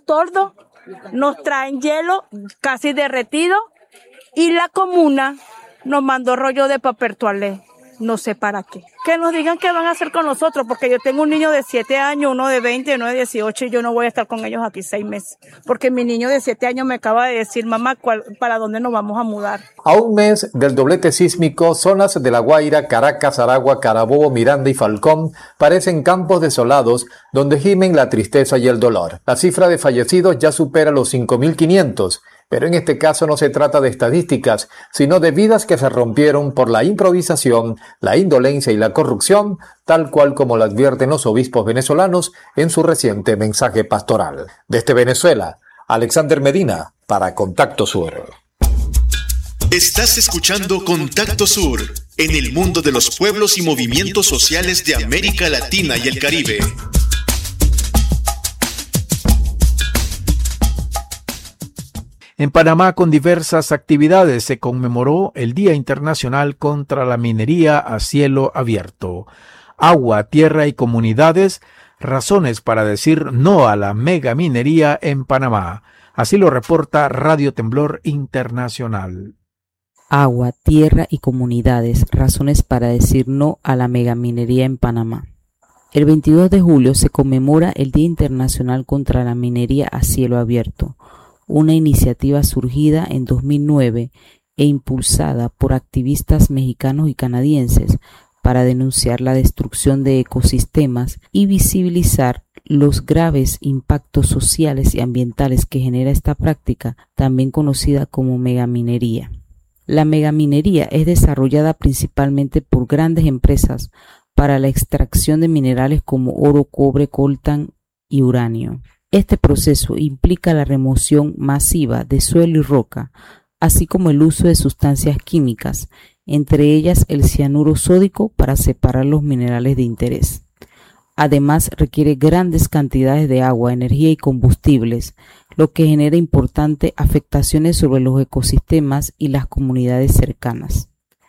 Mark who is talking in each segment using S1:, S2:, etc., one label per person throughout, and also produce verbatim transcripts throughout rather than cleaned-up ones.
S1: toldos, nos traen hielo casi derretido y la comuna nos mandó rollo de papel toalé. No sé para qué. Que nos digan qué van a hacer con nosotros, porque yo tengo un niño de siete años, uno de veinte, uno de dieciocho, y yo no voy a estar con ellos aquí seis meses. Porque mi niño de siete años me acaba de decir, mamá, ¿cuál, ¿para dónde nos vamos a mudar?
S2: A un mes del doblete sísmico, zonas de La Guaira, Caracas, Aragua, Carabobo, Miranda y Falcón parecen campos desolados donde gimen la tristeza y el dolor. La cifra de fallecidos ya supera los cinco mil quinientos. Pero en este caso no se trata de estadísticas, sino de vidas que se rompieron por la improvisación, la indolencia y la corrupción, tal cual como lo advierten los obispos venezolanos en su reciente mensaje pastoral. Desde Venezuela, Alexander Medina, para Contacto Sur.
S3: Estás escuchando Contacto Sur, en el mundo de los pueblos y movimientos sociales de América Latina y el Caribe.
S4: En Panamá, con diversas actividades, se conmemoró el Día Internacional contra la Minería a Cielo Abierto. Agua, tierra y comunidades, razones para decir no a la megaminería en Panamá. Así lo reporta Radio Temblor Internacional.
S5: Agua, tierra y comunidades, razones para decir no a la megaminería en Panamá. El veintidós de julio se conmemora el Día Internacional contra la Minería a Cielo Abierto, una iniciativa surgida en dos mil nueve e impulsada por activistas mexicanos y canadienses para denunciar la destrucción de ecosistemas y visibilizar los graves impactos sociales y ambientales que genera esta práctica, también conocida como megaminería. La megaminería es desarrollada principalmente por grandes empresas para la extracción de minerales como oro, cobre, coltán y uranio. Este proceso implica la remoción masiva de suelo y roca, así como el uso de sustancias químicas, entre ellas el cianuro sódico para separar los minerales de interés. Además, requiere grandes cantidades de agua, energía y combustibles, lo que genera importantes afectaciones sobre los ecosistemas y las comunidades cercanas.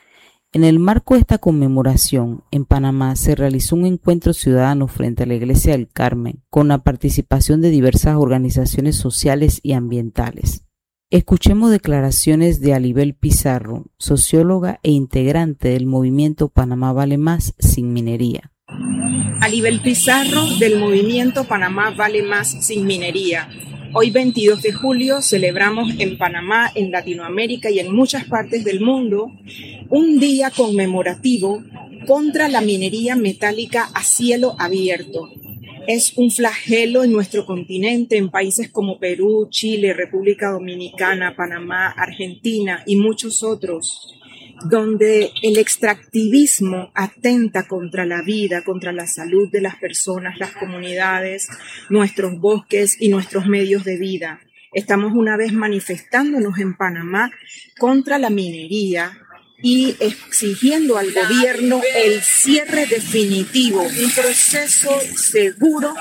S5: En el marco de esta conmemoración, en Panamá se realizó un encuentro ciudadano frente a la Iglesia del Carmen, con la participación de diversas organizaciones sociales y ambientales. Escuchemos declaraciones de Alibel Pizarro, socióloga e integrante del movimiento Panamá Vale Más Sin Minería.
S6: Alibel Pizarro, del movimiento Panamá Vale Más Sin Minería. Hoy veintidós de julio celebramos en Panamá, en Latinoamérica y en muchas partes del mundo un día conmemorativo contra la minería metálica a cielo abierto. Es un flagelo en nuestro continente, en países como Perú, Chile, República Dominicana, Panamá, Argentina y muchos otros, donde el extractivismo atenta contra la vida, contra la salud de las personas, las comunidades, nuestros bosques y nuestros medios de vida. Estamos una vez manifestándonos en Panamá contra la minería y exigiendo al gobierno el cierre definitivo, un proceso seguro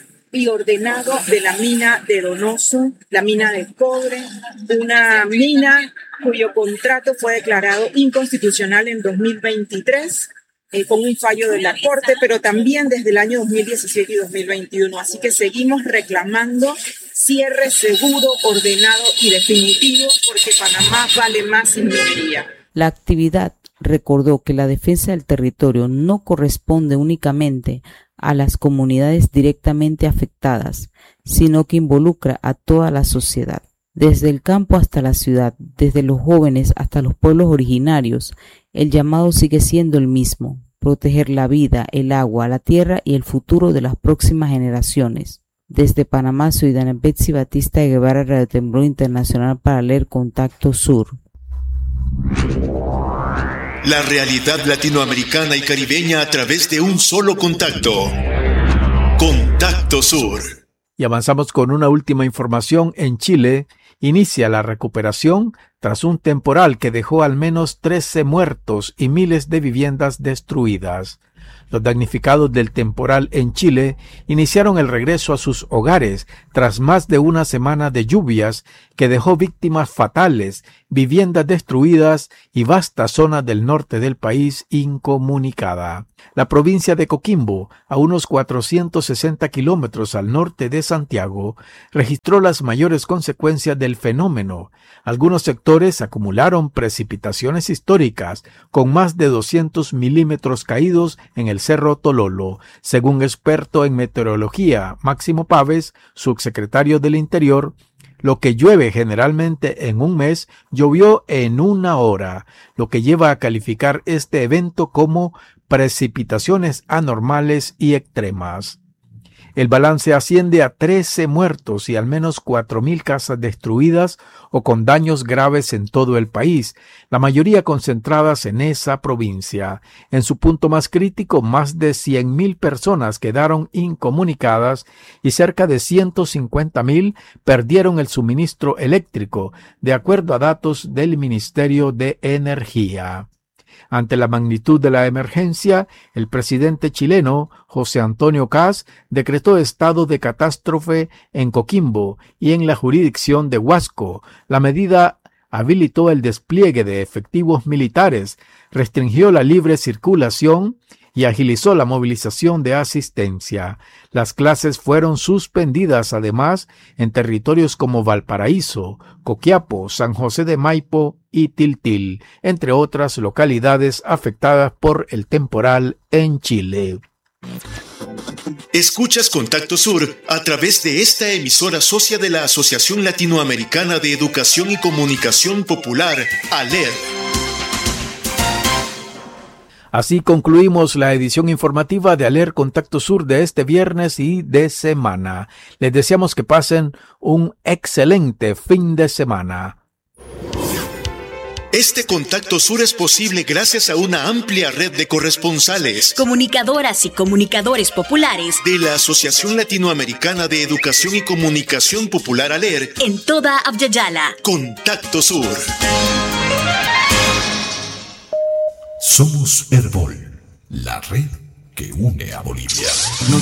S6: y ordenado de la mina de Donoso, la mina de cobre, una mina cuyo contrato fue declarado inconstitucional en dos mil veintitrés eh, con un fallo de la Corte, pero también desde el año dos mil diecisiete y dos mil veintiuno. Así que seguimos reclamando cierre seguro, ordenado y definitivo, porque Panamá vale más sin minería.
S5: La actividad recordó que la defensa del territorio no corresponde únicamente a las comunidades directamente afectadas, sino que involucra a toda la sociedad. Desde el campo hasta la ciudad, desde los jóvenes hasta los pueblos originarios, el llamado sigue siendo el mismo: proteger la vida, el agua, la tierra y el futuro de las próximas generaciones. Desde Panamá, soy Dana Betsy Batista de Guevara, Radio Temblor Internacional, para leer Contacto Sur.
S3: La realidad latinoamericana y caribeña a través de un solo contacto. Contacto Sur.
S4: Y avanzamos con una última información. En Chile inicia la recuperación tras un temporal que dejó al menos trece muertos y miles de viviendas destruidas. Los damnificados del temporal en Chile iniciaron el regreso a sus hogares tras más de una semana de lluvias que dejó víctimas fatales, viviendas destruidas y vastas zonas del norte del país incomunicada. La provincia de Coquimbo, a unos cuatrocientos sesenta kilómetros al norte de Santiago, registró las mayores consecuencias del fenómeno. Algunos sectores acumularon precipitaciones históricas, con más de doscientos milímetros caídos en el Cerro Tololo, según experto en meteorología Máximo Páez, subsecretario del Interior. Lo que llueve generalmente en un mes, llovió en una hora, lo que lleva a calificar este evento como precipitaciones anormales y extremas. El balance asciende a trece muertos y al menos cuatro mil casas destruidas o con daños graves en todo el país, la mayoría concentradas en esa provincia. En su punto más crítico, más de cien mil personas quedaron incomunicadas y cerca de ciento cincuenta mil perdieron el suministro eléctrico, de acuerdo a datos del Ministerio de Energía. Ante la magnitud de la emergencia, el presidente chileno, José Antonio Kast, decretó estado de catástrofe en Coquimbo y en la jurisdicción de Huasco. La medida habilitó el despliegue de efectivos militares, restringió la libre circulación y agilizó la movilización de asistencia. Las clases fueron suspendidas además en territorios como Valparaíso, Coquiapo, San José de Maipo y Tiltil, entre otras localidades afectadas por el temporal en Chile.
S3: Escuchas Contacto Sur a través de esta emisora socia de la Asociación Latinoamericana de Educación y Comunicación Popular, ALER.
S4: Así concluimos la edición informativa de ALER Contacto Sur de este viernes y de semana. Les deseamos que pasen un excelente fin de semana.
S3: Este Contacto Sur es posible gracias a una amplia red de corresponsales,
S7: comunicadoras y comunicadores populares
S3: de la Asociación Latinoamericana de Educación y Comunicación Popular, ALER,
S7: en toda Abya-Yala.
S3: Contacto Sur.
S8: Somos Herbol, la red que une a Bolivia.